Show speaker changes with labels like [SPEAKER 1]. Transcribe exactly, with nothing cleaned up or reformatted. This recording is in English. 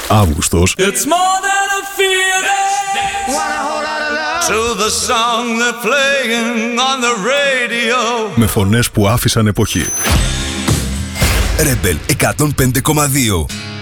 [SPEAKER 1] Αύγουστος.
[SPEAKER 2] It's more than a feeling. To the song they're playing on the radio.
[SPEAKER 1] Με φωνές που άφησαν εποχή.
[SPEAKER 3] Rebel εκατόν πέντε κόμμα δύο.